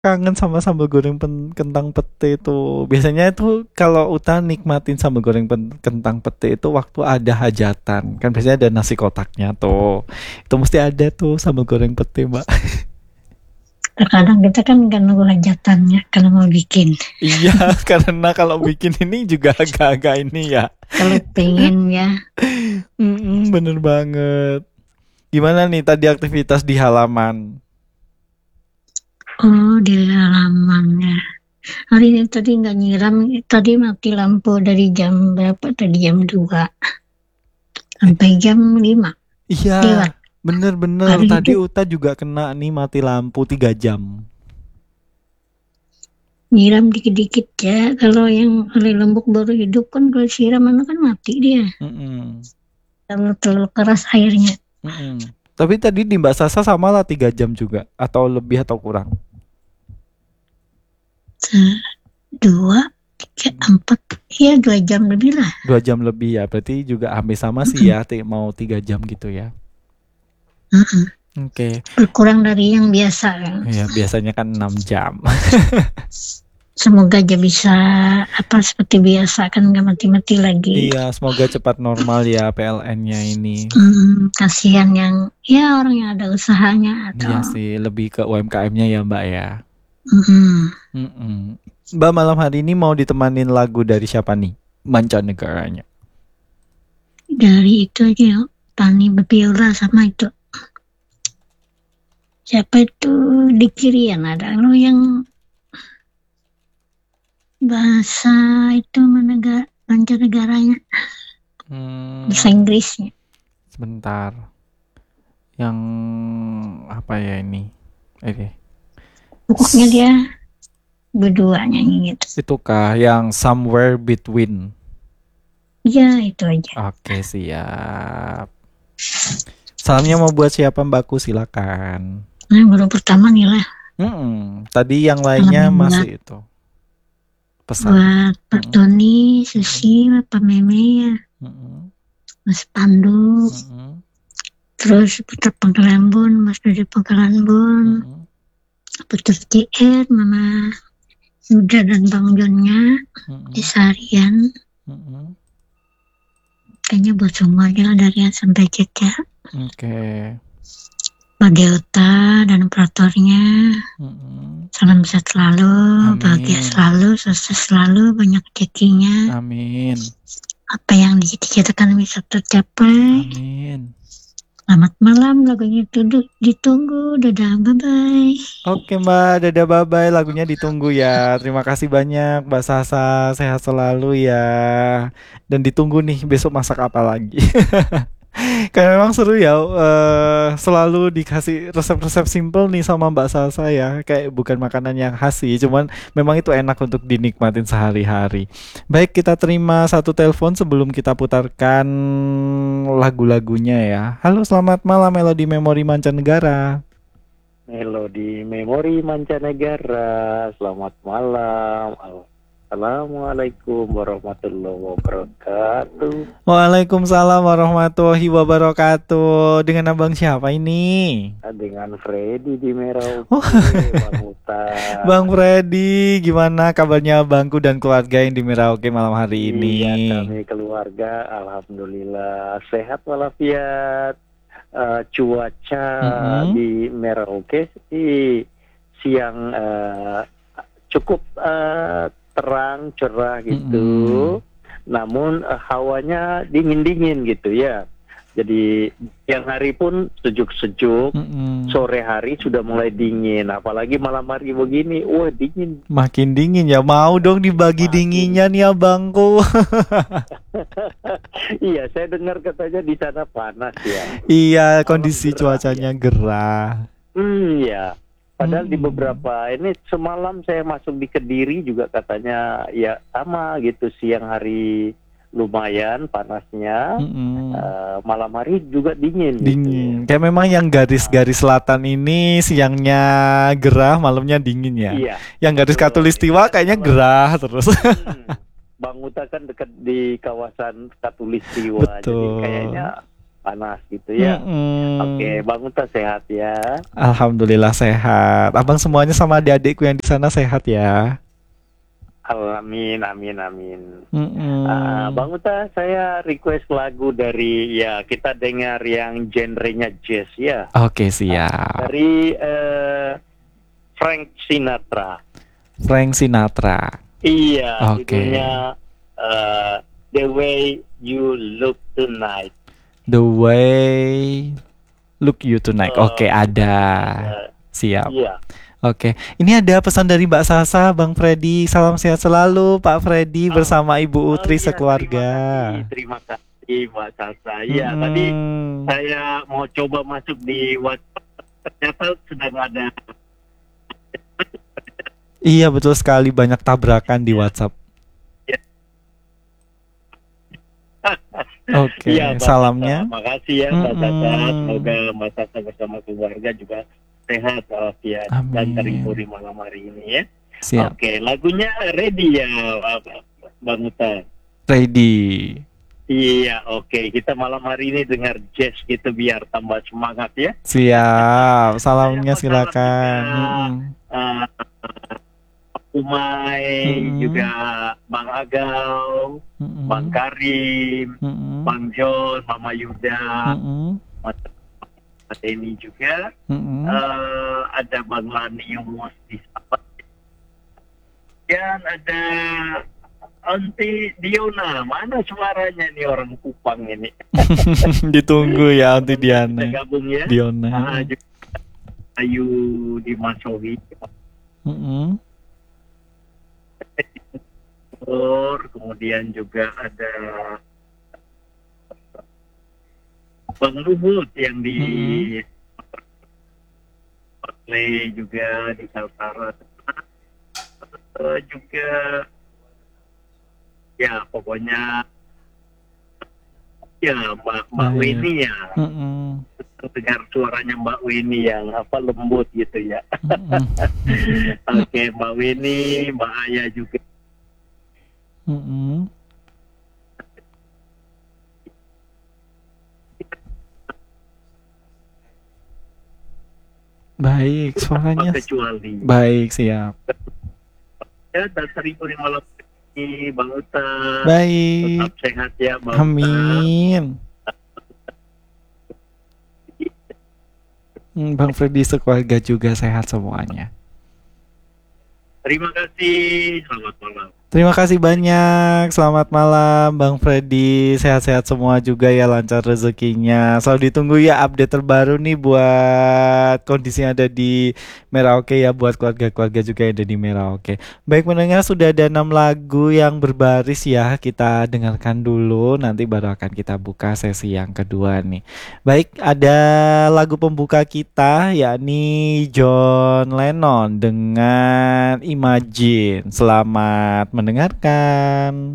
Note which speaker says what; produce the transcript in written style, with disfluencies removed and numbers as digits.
Speaker 1: Kangen sama sambal goreng kentang pete itu. Biasanya itu kalau Uta nikmatin sambal goreng kentang pete itu waktu ada hajatan. Kan biasanya ada nasi kotaknya tuh. Itu mesti ada tuh sambal goreng pete, Mbak.
Speaker 2: Terkadang kita kan nggak nunggu hajatannya kalau mau bikin.
Speaker 1: Iya, karena kalau bikin ini juga agak-agak ini ya.
Speaker 2: Kalau pengen ya,
Speaker 1: Bener banget. Gimana nih tadi aktivitas di halaman?
Speaker 2: oh di halamannya. Hari ini tadi nggak nyiram, tadi mati lampu dari jam berapa? Tadi jam 2 sampai jam 5
Speaker 1: Iya,
Speaker 2: lewat.
Speaker 1: bener-bener.
Speaker 2: Hari
Speaker 1: Tadi
Speaker 2: itu
Speaker 1: Uta juga kena nih mati lampu 3 jam.
Speaker 2: nyiram dikit-dikit ya. Kalau yang hari lembuk baru hidup kan kalau siram mana kan mati dia.
Speaker 1: Mm-mm.
Speaker 2: Kalau terlalu keras airnya.
Speaker 1: Mm-mm. Tapi tadi di Mbak Sasa sama lah 3 jam juga. Atau lebih atau kurang?
Speaker 2: Dua, tiga, empat, iya 2 jam lebih lah.
Speaker 1: 2 jam lebih ya. Berarti juga hampir sama sih
Speaker 2: Mm-mm.
Speaker 1: ya. Mau 3 jam gitu ya.
Speaker 2: Mm-mm.
Speaker 1: Oke.
Speaker 2: Berkurang dari yang biasa kan.
Speaker 1: Ya biasanya kan 6 jam.
Speaker 2: Semoga aja bisa apa seperti biasa kan nggak mati-mati lagi.
Speaker 1: Iya, semoga cepat normal ya PLN-nya ini.
Speaker 2: Kasihan yang ya orang yang ada usahanya atau
Speaker 1: Iya sih, lebih ke UMKM-nya ya Mbak ya.
Speaker 2: mm,
Speaker 1: Mm-mm. Mbak malam hari ini mau ditemanin lagu dari siapa nih? Mancanegaranya.
Speaker 2: dari itu aja ya, Tani Bebiola sama itu siapa itu di kirian ada lo yang bahasa itu mancanegaranya bahasa
Speaker 1: Hmm,
Speaker 2: Inggrisnya
Speaker 1: sebentar. Yang apa ya ini? Oke.
Speaker 2: pokoknya dia berdua nyanyi gitu.
Speaker 1: Itukah yang Somewhere Between?
Speaker 2: Iya itu aja.
Speaker 1: Oke, siap. Salamnya mau buat siapa Mbakku? Silakan.
Speaker 2: Nah, baru pertama nih lah.
Speaker 1: Tadi yang lainnya
Speaker 2: Salamnya
Speaker 1: masih
Speaker 2: buat
Speaker 1: itu pesan.
Speaker 2: buat Pak
Speaker 1: Mm-mm.
Speaker 2: Tony, Susi, Pak Meme ya,
Speaker 1: Mm-mm.
Speaker 2: Mas Pandu,
Speaker 1: Mm-mm.
Speaker 2: terus Putra Pangkalambun, Mas Dodi Pangkalambun,
Speaker 1: Mm-mm.
Speaker 2: Putra JR, Mama Yuda dan Bang Jonnya di
Speaker 1: Mm-mm.
Speaker 2: seharian.
Speaker 1: Mm-mm.
Speaker 2: Kayaknya buat semua aja lah dari A sampai Z ya.
Speaker 1: Oke.
Speaker 2: Pak Delta dan operatornya.
Speaker 1: Mm-mm.
Speaker 2: Salam sehat selalu, bahagia
Speaker 1: Amin.
Speaker 2: selalu, sukses selalu, banyak rezekinya.
Speaker 1: Amin.
Speaker 2: Apa yang dicita-citakan bisa tercapai.
Speaker 1: Amin.
Speaker 2: Selamat malam, lagunya ditunggu. Dadah, bye-bye.
Speaker 1: Oke Mbak, dadah bye-bye. Lagunya ditunggu ya. Terima kasih banyak Mbak Sasa. Sehat selalu ya. Dan ditunggu nih besok masak apa lagi. Karena memang seru ya, selalu dikasih resep-resep simple nih sama Mbak Salsa ya. Kayak bukan makanan yang khas sih, cuman memang itu enak untuk dinikmatin sehari-hari. Baik, kita terima satu telepon sebelum kita putarkan lagu-lagunya ya. Halo, selamat malam Melodi Memori Mancanegara.
Speaker 3: Melodi Memori Mancanegara, selamat malam. Assalamualaikum warahmatullahi wabarakatuh.
Speaker 1: Waalaikumsalam warahmatullahi wabarakatuh. Dengan abang siapa ini?
Speaker 3: Dengan Freddy di
Speaker 1: Oh,
Speaker 3: Merauke, Bang Uta.
Speaker 1: Bang Freddy, gimana kabarnya abangku dan keluarga yang di Merauke malam hari ini?
Speaker 3: Iya, kami keluarga, alhamdulillah sehat walafiat. Cuaca
Speaker 1: Mm-mm.
Speaker 3: di Merauke sih siang cukup terang, cerah gitu.
Speaker 1: Mm-mm.
Speaker 3: Namun hawanya dingin-dingin gitu ya. Jadi siang hari pun sejuk-sejuk,
Speaker 1: Mm-mm.
Speaker 3: sore hari sudah mulai dingin. Apalagi malam hari begini, wah dingin.
Speaker 1: Makin dingin ya, mau dong dibagi
Speaker 3: Makin.
Speaker 1: dinginnya nih abangku.
Speaker 3: Iya, saya dengar katanya di sana panas ya.
Speaker 1: Iya,
Speaker 3: Malam
Speaker 1: kondisi
Speaker 3: gerah ya.
Speaker 1: cuacanya gerah.
Speaker 3: Ya. Padahal di
Speaker 1: Mm-mm.
Speaker 3: beberapa ini semalam saya masuk di Kediri juga katanya ya sama gitu, siang hari lumayan panasnya,
Speaker 1: Mm-mm.
Speaker 3: malam hari juga dingin gitu.
Speaker 1: Dingin. Kayak memang yang
Speaker 3: Nah,
Speaker 1: garis-garis selatan ini siangnya gerah, malamnya dingin ya.
Speaker 3: iya
Speaker 1: Yang garis
Speaker 3: betul.
Speaker 1: katulistiwa
Speaker 3: Ibarat
Speaker 1: kayaknya
Speaker 3: kalau
Speaker 1: gerah terus.
Speaker 3: Bang Uta kan dekat di kawasan Katulistiwa, jadi
Speaker 1: Betul.
Speaker 3: kayaknya panas gitu ya. Oke,
Speaker 1: Mm-mm.
Speaker 3: Bang Uta sehat ya.
Speaker 1: Alhamdulillah sehat. Abang semuanya sama adik-adikku yang di sana sehat ya.
Speaker 3: Amin, amin, amin.
Speaker 1: Mm-mm.
Speaker 3: Bang Uta, saya request lagu dari ya kita dengar yang genrenya jazz ya.
Speaker 1: Oke,
Speaker 3: Ah,
Speaker 1: siap.
Speaker 3: dari Frank Sinatra.
Speaker 1: Frank Sinatra.
Speaker 3: Iya,
Speaker 1: Oke.
Speaker 3: judulnya eh, The Way You Look Tonight.
Speaker 1: The way look you tonight.
Speaker 3: Eh,
Speaker 1: Oke, ada.
Speaker 3: eh,
Speaker 1: Siap.
Speaker 3: iya.
Speaker 1: Oke. Ini ada pesan dari Mbak Sasa, Bang Freddy. Salam sehat selalu, Pak Freddy
Speaker 3: Oh,
Speaker 1: bersama Ibu
Speaker 3: oh
Speaker 1: Utri
Speaker 3: iya,
Speaker 1: sekeluarga.
Speaker 3: terima kasih Mbak Sasa. Iya, tadi
Speaker 1: Mm-mm.
Speaker 3: saya mau coba masuk di WhatsApp, ternyata sedang ada.
Speaker 1: Iya, betul sekali, banyak tabrakan di
Speaker 3: Ya,
Speaker 1: WhatsApp.
Speaker 3: ya. Iya,
Speaker 1: Oke,
Speaker 3: Mbak Sasa.
Speaker 1: salamnya.
Speaker 3: Makasih ya Mbak Sasa. Semoga
Speaker 1: Mm-mm.
Speaker 3: Mbak Sasa bersama keluarga juga sehat walafiat dan terhibur di
Speaker 1: Amin.
Speaker 3: malam hari ini ya.
Speaker 1: Siap.
Speaker 3: Oke, lagunya ready ya, Bang Uta.
Speaker 1: Ready.
Speaker 3: Iya, oke. Kita malam hari ini dengar jazz gitu biar tambah semangat ya.
Speaker 1: Siap.
Speaker 3: Saya
Speaker 1: Salamnya
Speaker 3: mau salam juga
Speaker 1: silakan. Mm-mm.
Speaker 3: eh, Pak Umay, juga
Speaker 1: Mm-mm.
Speaker 3: Bang Agau, Bang
Speaker 1: Mm-mm.
Speaker 3: Karim,
Speaker 1: Mm-mm.
Speaker 3: Bang John, Mama Yuda,
Speaker 1: Mm-mm.
Speaker 3: Mas Denny juga.
Speaker 1: Mm-mm.
Speaker 3: Ada Bang Lani yang mau disapa. Dan ada Aunty Diona. Mana suaranya nih orang Kupang ini?
Speaker 1: Ditunggu ya Aunty
Speaker 3: Semoga bisa
Speaker 1: Diana.
Speaker 3: gabung ya.
Speaker 1: Diona.
Speaker 3: Juga Ayu Dimasohi.
Speaker 1: Mm-mm.
Speaker 3: Kemudian juga ada Bang Luhut yang di
Speaker 1: Mm-mm.
Speaker 3: Play juga di Kaltara. Juga ya pokoknya ya Mbak
Speaker 1: Baik.
Speaker 3: Weni ya.
Speaker 1: Mm-mm.
Speaker 3: Dengar suaranya Mbak Weni yang lembut gitu ya.
Speaker 1: Mm-mm.
Speaker 3: Oke, Mbak Weni, Mbak Aya juga.
Speaker 1: Mm-mm. Baik, suaranya
Speaker 3: Kecuali
Speaker 1: baik, siap.
Speaker 3: ya dan seribu malam ini Bang Uta
Speaker 1: Baik.
Speaker 3: tetap sehat ya Bang Uta.
Speaker 1: Amin. Bang Freddy sekeluarga juga sehat semuanya.
Speaker 3: Terima kasih, selamat malam.
Speaker 1: Terima kasih banyak. Selamat malam Bang Freddy. Sehat-sehat semua juga ya, lancar rezekinya. Selalu ditunggu ya update terbaru nih buat kondisi yang ada di Merauke ya, buat keluarga-keluarga juga yang ada di Merauke. Baik mendengar, sudah ada 6 lagu yang berbaris ya. Kita dengarkan dulu, nanti baru akan kita buka sesi yang kedua nih. Baik, ada lagu pembuka kita yakni John Lennon dengan Imagine. Selamat mendengarkan.